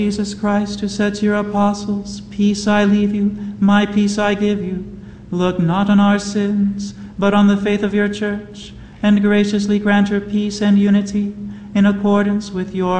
Jesus Christ, who said to your apostles, "Peace I leave you, my peace I give you," look not on our sins, but on the faith of your church, and graciously grant her peace and unity in accordance with your